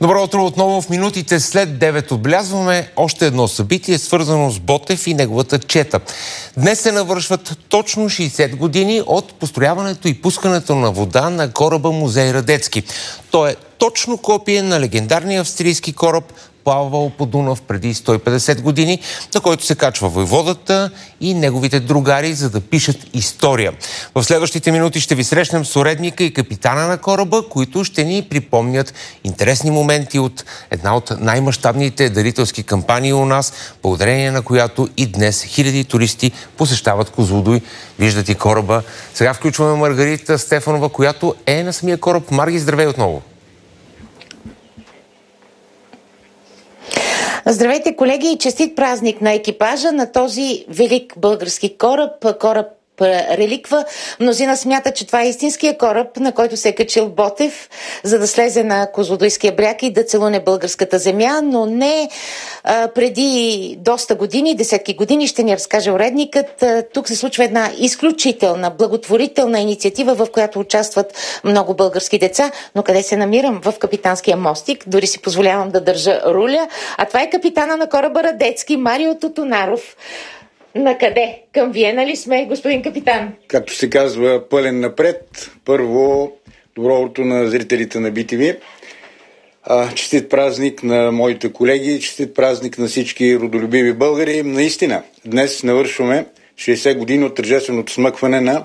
Добро утро отново. В минутите след 9 отбелязваме още едно събитие, свързано с Ботев и неговата чета. Днес се навършват точно 60 години от построяването и пускането на вода на кораба Музей Радецки. Той е точно копие на легендарния австрийски кораб, плавал по Дунав преди 150 години, на който се качва войводата и неговите другари, за да пишат история. В следващите минути ще ви срещнем с уредника и капитана на кораба, които ще ни припомнят интересни моменти от една от най-мащабните дарителски кампании у нас, благодарение на която и днес хиляди туристи посещават Козлодуй. Виждат и кораба. Сега включваме Маргарита Стефанова, която е на самия кораб. Марги, здравей отново! Здравейте, колеги, и честит празник на екипажа на този велик български кораб Реликва. Мнозина смята, че това е истинския кораб, на който се е качил Ботев, за да слезе на Козлодуйския бряг и да целуне българската земя, но не преди доста години, десетки години, ще ни разкаже уредникът. Тук се случва една изключителна, благотворителна инициатива, в която участват много български деца. Но къде се намирам? В капитанския мостик. Дори си позволявам да държа руля. А това е капитана на кораба Радецки, Марио Тутунаров. На къде? Към Виена ли сме, господин капитан? Както се казва, пълен напред. Първо, добро утро на зрителите на BTV. Честит празник на моите колеги, честит празник на всички родолюбиви българи. Наистина, днес навършваме 60 години от тържественото смъкване на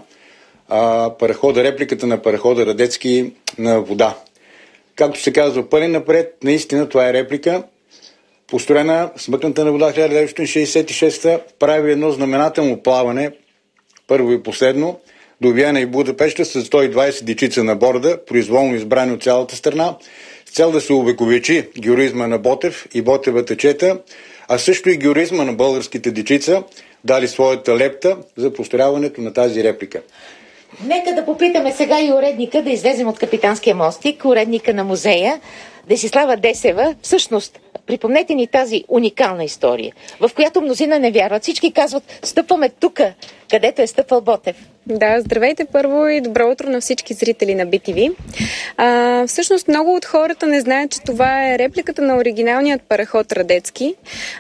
репликата на парахода Радецки на вода. Както се казва, пълен напред, наистина това е реплика. Построена смъкната на вода 1966 прави едно знаменателно плаване, първо и последно, до Виена и Будапеща с 120 дечица на борда, произволно избрани от цялата страна, с цел да се увековечи героизма на Ботев и Ботевата чета, а също и героизма на българските дечица, дали своята лепта за построяването на тази реплика. Нека да попитаме сега и уредника, да излезем от капитанския мостик, уредника на музея, Десислава Десева. Всъщност, припомнете ни тази уникална история, в която мнозина не вярват. Всички казват, стъпваме тука, където е стъпвал Ботев. Да, здравейте първо и добро утро на всички зрители на BTV. Всъщност много от хората не знаят, че това е репликата на оригиналният параход Радецки.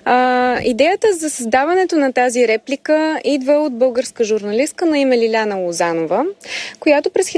Идеята за създаването на тази реплика идва от българска журналистка на име Лиляна Лозанова, която през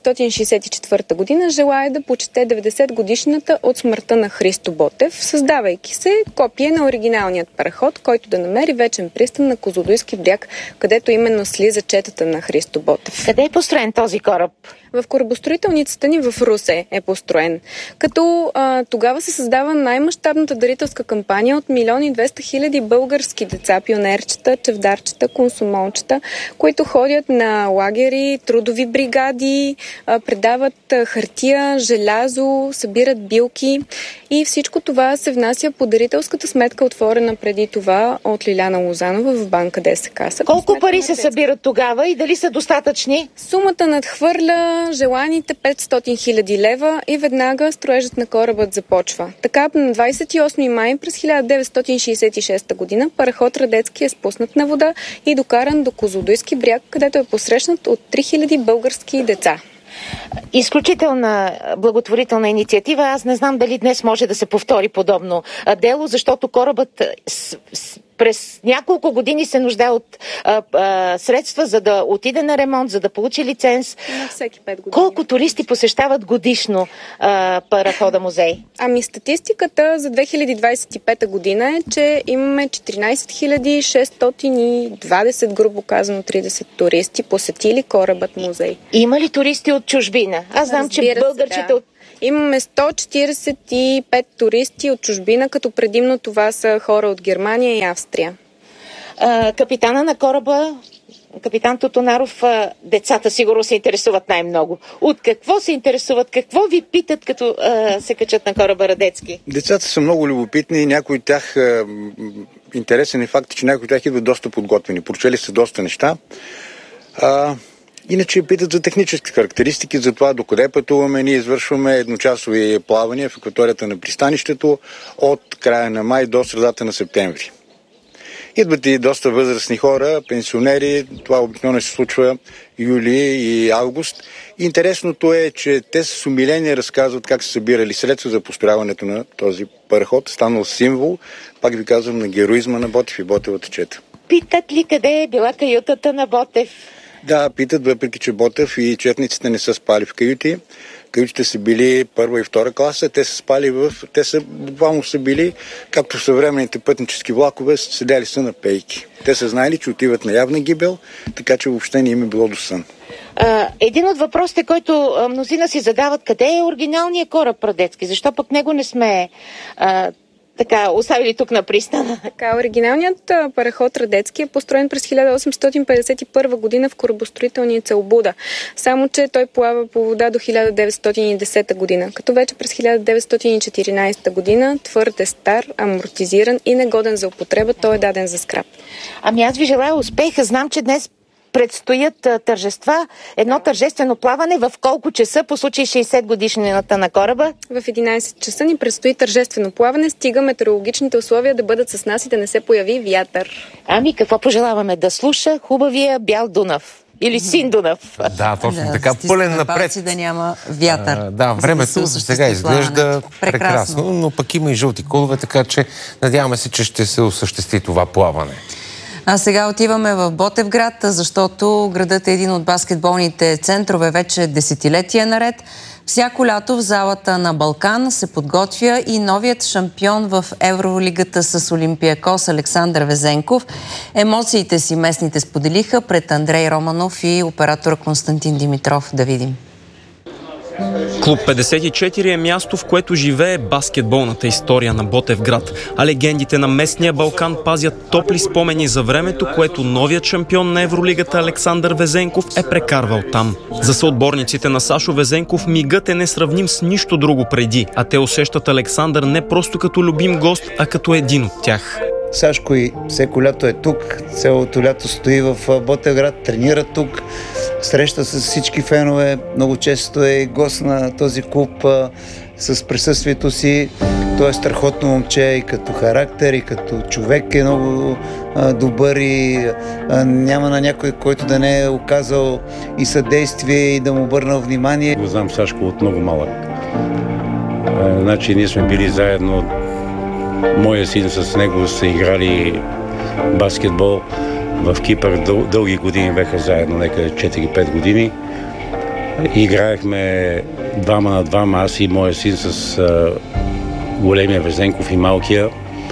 1964 година желае да почете 90 годишната от смъртта на Христо Ботев, създавайки се копие на оригиналният параход, който да намери вечен пристан на Козлодуйски бряг, където именно слиза четата на Христо Ботев. Къде е построен този кораб? В корабостроителницата ни в Русе е построен. Като тогава се създава най-мащабната дарителска кампания от 1 200 000 български деца, пионерчета, чевдарчета, консумолчета, които ходят на лагери, трудови бригади, предават хартия, желязо, събират билки и всичко това се внася по дарителската сметка, отворена преди това от Лиляна Лозанова в банка ДСК. Колко пари се събират тогава и дали са достатъчни? Сумата надхвърля желаните 500 000 лева и веднага строежът на корабът започва. Така на 28 май през 1966 година параход Радецки е спуснат на вода и докаран до Козлодуйски бряг, където е посрещнат от 3000 български деца. Изключителна благотворителна инициатива. Аз не знам дали днес може да се повтори подобно дело, защото корабът през няколко години се нуждае от средства, за да отиде на ремонт, за да получи лиценз. На всеки 5 години. Колко туристи посещават годишно парахода музей? Ами статистиката за 2025 година е, че имаме 14 620, грубо казано 30 туристи посетили корабът музей. Има ли туристи от чужбина? Аз знам, че българчета от... Имаме 145 туристи от чужбина, като предимно това са хора от Германия и Австрия. Капитана на кораба, капитан Тутунаров, децата сигурно се интересуват най-много. От какво се интересуват? Какво ви питат, като се качат на кораба Радецки? Децата са много любопитни и някои от тях, интересен е факт, че някои от тях идват доста подготвени. Прочели са доста неща. Иначе питат за технически характеристики, за това докъде пътуваме. Ние извършваме едночасови плавания в акваторията на пристанището от края на май до средата на септември. Идват и доста възрастни хора, пенсионери. Това обикновено се случва юли и август. Интересното е, че те с умиление разказват как са събирали средства за построяването на този параход. Станал символ, пак ви казвам, на героизма на Ботев и Ботевата чета. Питат ли къде е била каютата на Ботев? Да, питат, въпреки че Ботев и четниците не са спали в каюти. Каютите са били първа и втора класа, те са буквално са били, както в съвременните пътнически влакове, седяли са на пейки. Те са знаели, че отиват на явна гибел, така че въобще не им е било до сън. Един от въпросите, който мнозина си задават, къде е оригиналният кораб Радецки? Защо пък него не сме оставили тук на пристана? Оригиналният параход Радецки е построен през 1851 година в корабостроителница Обуда. Само че той плава по вода до 1910 година, като вече през 1914 година твърде стар, амортизиран и негоден за употреба, той е даден за скрап. Аз ви желая успеха. Знам, че днес предстоят тържества. Едно тържествено плаване в колко часа по случай 60 годишнината на кораба? В 11 часа ни предстои тържествено плаване. Стига метеорологичните условия да бъдат с нас и да не се появи вятър. Какво пожелаваме? Да слуша хубавия бял Дунав. Или син Дунав. Да, точно така. Пълен напред. Да няма вятър. Времето сега изглежда прекрасно, но пък има и жълти кодове, така че надяваме се, че ще се осъществи това плаване. А сега отиваме в Ботевград, защото градът е един от баскетболните центрове вече десетилетия наред. Всяко лято в залата на Балкан се подготвя и новият шампион в Евролигата с Олимпиакос Александър Везенков. Емоциите си местните споделиха пред Андрей Романов и оператора Константин Димитров. Да видим. Клуб 54 е място, в което живее баскетболната история на Ботевград, а легендите на местния Балкан пазят топли спомени за времето, което новият шампион на Евролигата Александър Везенков е прекарвал там. За съотборниците на Сашо Везенков мигът е несравним с нищо друго преди, а те усещат Александър не просто като любим гост, а като един от тях. Сашко и всеко лято е тук, цялото лято стои в Ботевград, тренира тук, среща с всички фенове, много често е гост на този клуб с присъствието си. Той е страхотно момче и като характер, и като човек е много добър и няма на някой, който да не е оказал и съдействие и да му обърнал внимание. Го знам Сашко от много малък. Значи ние сме били заедно. Моя син с него са играли баскетбол в Кипър. Дълги години бяха заедно, нека 4-5 години. Играехме 2 на 2, аз и моя син с големия Везенков и малкия.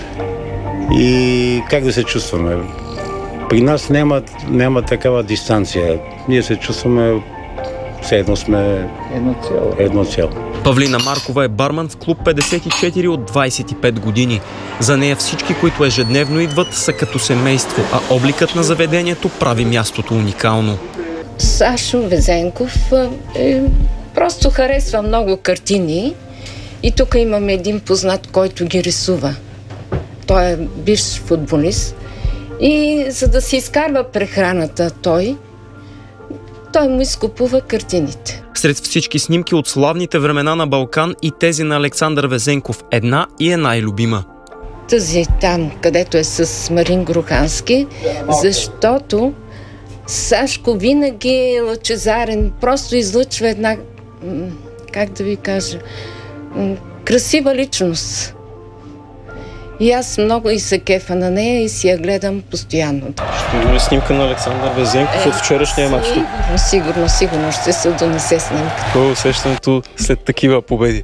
И как да се чувстваме? При нас няма такава дистанция. Ние се чувстваме все едно сме едно цяло. Павлина Маркова е барман в клуб 54 от 25 години. За нея всички, които ежедневно идват, са като семейство, а обликът на заведението прави мястото уникално. Сашо Везенков просто харесва много картини и тук имаме един познат, който ги рисува. Той е бивш футболист и за да си изкарва прехраната той му изкупува картините. Сред всички снимки от славните времена на Балкан и тези на Александър Везенков, една и е най-любима. Тази там, където е с Марин Грухански, защото Сашко винаги е лъчезарен, просто излъчва една, как да ви кажа, красива личност. И аз много и се кефа на нея и си я гледам постоянно. Ще има ли снимка на Александър Везенков от вчерашния мач? Сигурно ще се донесе снимка. Какво е усещането след такива победи?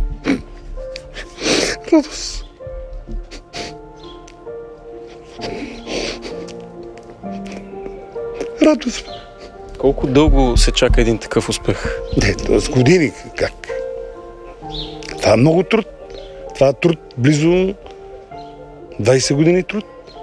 Радост. Радост. Колко дълго се чака един такъв успех? С години. Как? Това е много труд. Това е труд близо 20 години труд.